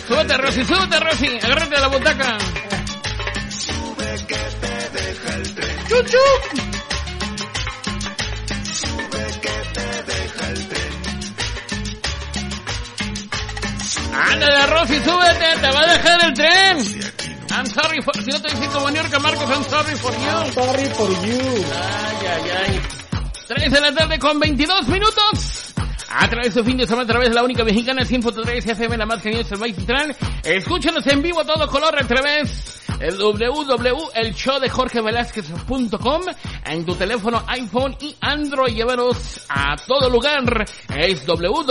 Súbete, Rosy, agárrate a la butaca. Sube que te deja el tren. ¡Chuchu! Sube que te deja el tren. Ándale, Rosy, súbete, te va a dejar el tren. I'm sorry for... Si no te dicen como New York Marcos, I'm sorry for you. Sorry for you. Ay. 3 de la tarde con 22 minutos. A través de su fin de semana, a través de la única mexicana 100.3 FM, la más genial del Valle Central. Escúchanos en vivo a todo color a través del www.elshowdejorgevelazquez.com en tu teléfono iPhone y Android. Llévanos a todo lugar. Es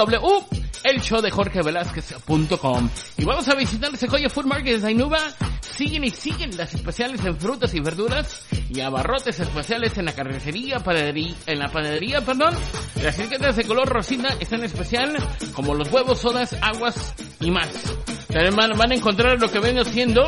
www.elshowdejorgevelazquez.com. Y vamos a visitar Sequoia Food Market de Ainuba. Siguen las especiales en frutas y verduras y abarrotes especiales en la carnicería, en la panadería. Las etiquetas de color rosita están especial, como los huevos, sodas, aguas y más. También van a encontrar lo que viene siendo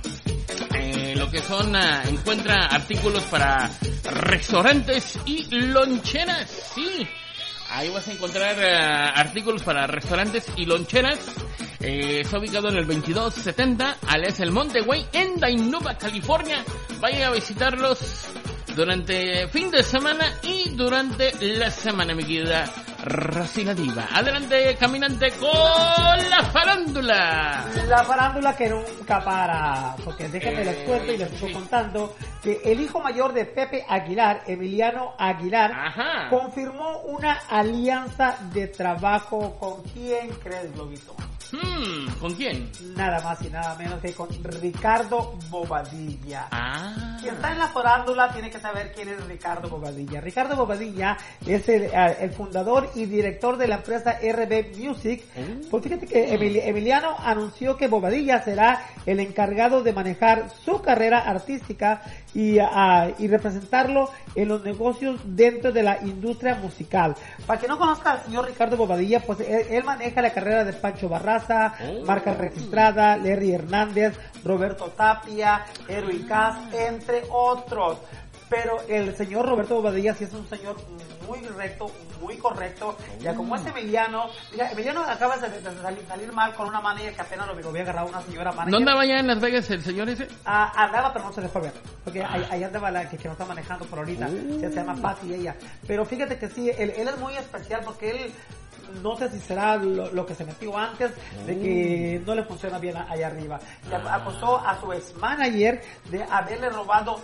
lo que son, encuentra artículos para restaurantes y loncheras, sí. Ahí vas a encontrar artículos para restaurantes y loncheras. Está ubicado en el 2270 Alex El Monte Way en Dinuba, California. Vayan a visitarlos durante fin de semana y durante la semana, mi querida Rosy la Diva. Adelante, caminante, con la farándula. La farándula que nunca para, porque déjenme les cuento y les estoy contando que el hijo mayor de Pepe Aguilar, Emiliano Aguilar, confirmó una alianza de trabajo. ¿Con quién crees, Globito? ¿Con quién? Nada más y nada menos que con Ricardo Bobadilla. Quien está en la farándula tiene que saber quién es Ricardo Bobadilla. Ricardo Bobadilla es el fundador y director de la empresa RB Music. Pues fíjate que Emiliano anunció que Bobadilla será el encargado de manejar su carrera artística y representarlo en los negocios dentro de la industria musical. Para que no conozca al señor Ricardo Bobadilla, pues él maneja la carrera de Pancho Barraza, Marca Registrada, Larry Hernández, Roberto Tapia, Erwin Cass, entre otros. Pero el señor Roberto Bobadilla sí es un señor muy recto, muy correcto. Ya como es Emiliano acaba de salir mal con una manager que apenas lo había agarrado una señora manager. ¿Dónde andaba allá en Las Vegas el señor ese? Andaba, pero no se dejó ver. Porque ahí andaba la que no está manejando por ahorita. Se llama Patti ella. Pero fíjate que sí, él es muy especial porque él... No sé si será lo que se metió antes de que no le funciona bien allá arriba. Le acusó a su ex manager de haberle robado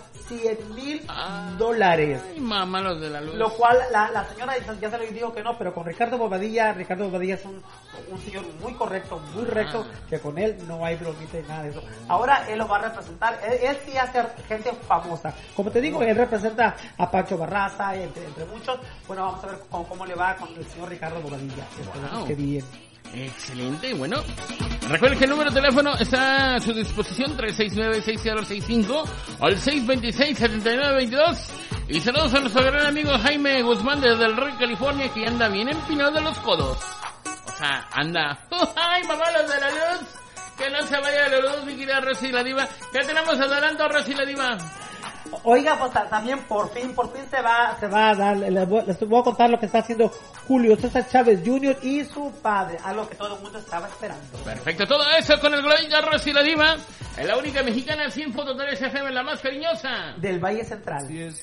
$100,000. Ay, mamá, los de la luz. Lo cual la señora ya se lo dijo que no, pero con Ricardo Bobadilla es un señor muy correcto, muy recto, que con él no hay bromita y nada de eso. Ahora él lo va a representar. Él sí hace gente famosa. Como te digo, él representa a Pancho Barraza, entre muchos. Bueno, vamos a ver cómo le va con el señor Ricardo Bobadilla. Wow. Qué bien. Excelente, bueno. Recuerden que el número de teléfono está a su disposición, 369-6065 o el 626-7922. Y saludos a nuestro gran amigo Jaime Guzmán desde el Rey, California, que anda bien empinado de los codos. O sea, anda... ¡Ay, mamá, los de la luz! Que no se vaya de la luz, mi querida Rosy la Diva. ¿Qué tenemos adelante, Rosy la Diva? Oiga, pues también por fin se va a dar, les voy a contar lo que está haciendo Julio César Chávez Jr. y su padre, algo que todo el mundo estaba esperando. Perfecto, todo eso con el Glorita Rosy la Diva, en la única mexicana 100.3 FM, la más cariñosa del Valle Central.